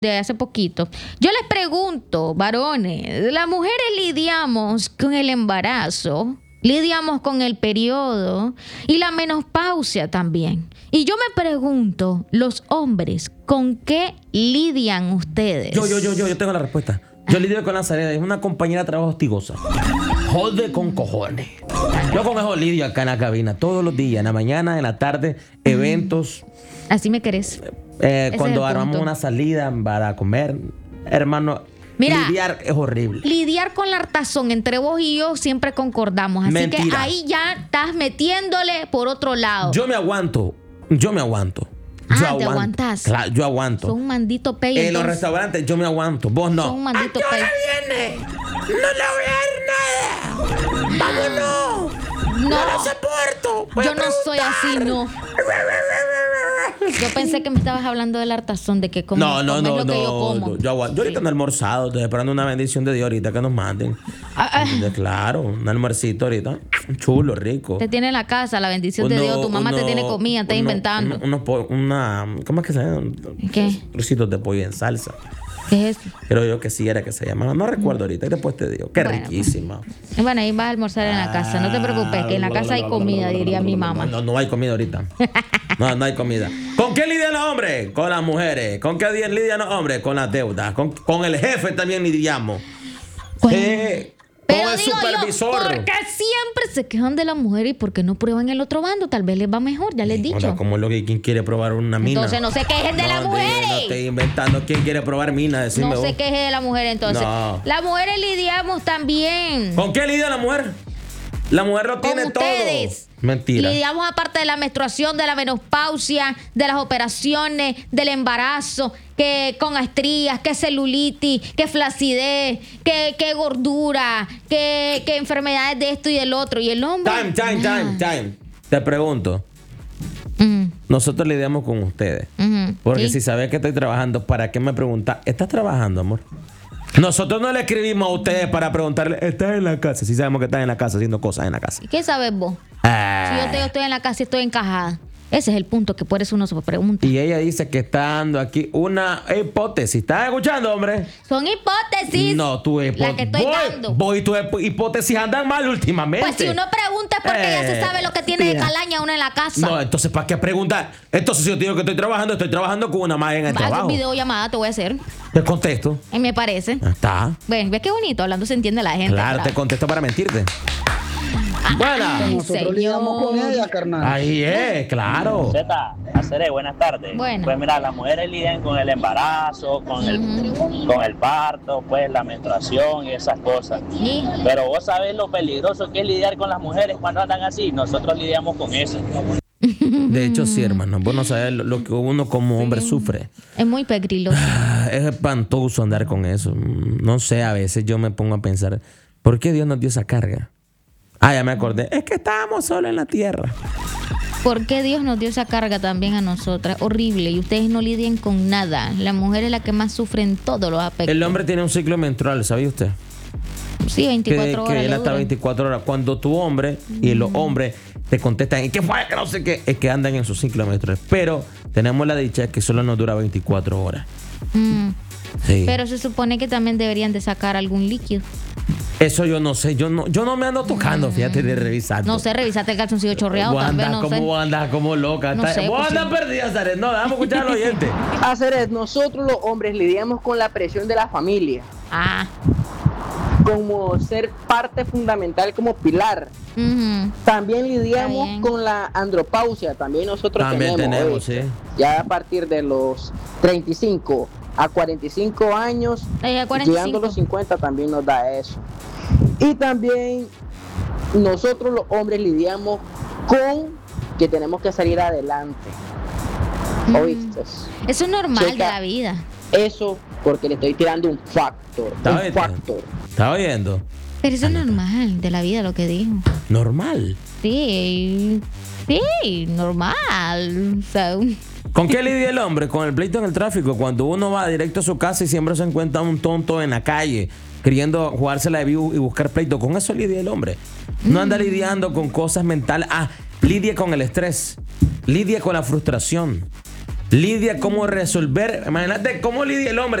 de hace poquito. Yo les pregunto, varones, ¿las mujeres lidiamos con el embarazo? Lidiamos con el periodo y la menopausia también. Y yo me pregunto, los hombres, ¿con qué lidian ustedes? Yo tengo la respuesta. Yo lidio con la salida. Es una compañera de trabajo hostigosa. Jode con cojones. Yo con eso lidio acá en la cabina. Todos los días, en la mañana, en la tarde, eventos. Así me querés. Cuando armamos una salida para comer, hermano, mira, lidiar es horrible. Lidiar con la hartazón entre vos y yo siempre concordamos. Así Mentira. que ahí ya estás metiéndole por otro lado. Yo me aguanto. ¿Te aguantás? Claro, yo aguanto. Son un maldito pey. En los restaurantes yo me aguanto. Vos no. Son un maldito pey. Viene? No le voy a dar nada. Vámonos. No lo soporto. Yo no soy así, no. Yo pensé que me estabas hablando del hartazón, de que como No, lo que yo como. Yo aguanto. Yo ahorita no he almorzado. Estoy esperando una bendición de Dios ahorita que nos manden. Claro, un almuercito ahorita. Chulo, rico. Te tiene en la casa la bendición de Dios. Tu mamá te tiene comida, te inventando. ¿Cómo es que se llama? ¿Qué? Trocitos de pollo en salsa. ¿Qué es eso? Creo yo que sí era que se llamaba. No recuerdo ahorita. Y después te digo. Qué riquísima. Bueno, ahí vas a almorzar en la casa. No te preocupes, que en la casa hay comida, diría mi mamá. No hay comida ahorita. No hay comida. ¿Con qué lidian los hombres? Con las mujeres. ¿Con qué lidian los hombres? Con las deudas. Con el jefe también lidiamos. Con el supervisor. Porque siempre se quejan de la mujer y porque no prueban el otro bando. Tal vez les va mejor, ya les he dicho. Como lo que quien quiere probar una mina. Entonces no se quejen de las mujeres. No estoy inventando. ¿Quién quiere probar mina? Decime no vos. se queje de la mujer entonces. No. Las mujeres lidiamos también. ¿Con qué lidia la mujer? La mujer lo tiene todo. Mentira. Lidiamos aparte de la menstruación, de la menopausia, de las operaciones, del embarazo, que con estrías, que celulitis, que flacidez, que gordura, que enfermedades de esto y del otro. Y el hombre... Time. Te pregunto. Nosotros lidiamos con ustedes. Porque si sabes que estoy trabajando, ¿para qué me preguntas? ¿Estás trabajando, amor? Nosotros no le escribimos a ustedes para preguntarle, ¿estás en la casa? Si sabemos que estás en la casa haciendo cosas en la casa. ¿Y qué sabes vos? Si yo estoy en la casa y estoy encajada. Ese es el punto que por eso uno se pregunta. Y ella dice que está dando aquí una hipótesis. ¿Estás escuchando, hombre? Son hipótesis. No, tu hipótesis. La que estoy dando. Vos y tu hipótesis andan mal últimamente. Pues si uno pregunta es porque ya se sabe lo que tiene de calaña uno en la casa. No, entonces ¿para qué preguntar? Entonces si yo digo que estoy trabajando con una madre en el trabajo. Haz videollamada, te voy a hacer. Te contesto. Me parece. Está. Bueno, ves qué bonito, hablando se entiende la gente. Claro, te contesto para mentirte. Buena. Nosotros lidiamos con ella, carnal. Ahí es, claro. Zeta, buenas tardes. Bueno. Pues mira, las mujeres lidian con el embarazo, con el parto, pues la menstruación y esas cosas. ¿Y? Pero vos sabés lo peligroso que es lidiar con las mujeres cuando andan así. Nosotros lidiamos con eso. De hecho, sí, hermano. Vos no sabés lo que uno como hombre sufre. Es muy peligroso. Es espantoso andar con eso. No sé, a veces yo me pongo a pensar, ¿por qué Dios nos dio esa carga? Ya me acordé. Es que estábamos solos en la tierra. ¿Por qué Dios nos dio esa carga también a nosotras? Horrible. Y ustedes no lidien con nada. La mujer es la que más sufre en todos los aspectos. El hombre tiene un ciclo menstrual, ¿sabía usted? Sí, 24 horas. Que él hasta 24 horas. Cuando tu hombre y los hombres te contestan, ¿y qué fue? Que no sé qué. Es que andan en su ciclo menstrual. Pero tenemos la dicha que solo nos dura 24 horas. Sí. Pero se supone que también deberían de sacar algún líquido. Eso yo no sé. Yo no me ando tocando, fíjate, de revisar. No sé, revisate el calzoncillo chorreado. Vos Tal vez, no sé. Vos andás como loca. No sé, vos pues andas sí. perdida, Zaret. No, déjame escuchar al oyente. Nosotros los hombres lidiamos con la presión de la familia, como ser parte fundamental, como pilar. También lidiamos con la andropausia, también nosotros tenemos, sí. Ya a partir de los 35 a 45 años, llegando a los 50 también nos da eso. Y también nosotros los hombres lidiamos con que tenemos que salir adelante. ¿Oíste? Eso es normal, Checa, de la vida. Eso porque le estoy tirando un factor. ¿Estás oyendo? Pero eso es normal de la vida, lo que dijo. ¿Normal? Sí, normal. O sea, ¿Con qué lidia el hombre? Con el pleito en el tráfico. Cuando uno va directo a su casa y siempre se encuentra un tonto en la calle queriendo jugársela de vivo y buscar pleito. Con eso lidia el hombre. No anda lidiando con cosas mentales. Lidia con el estrés. Lidia con la frustración. lidia cómo resolver. Imagínate cómo lidia el hombre.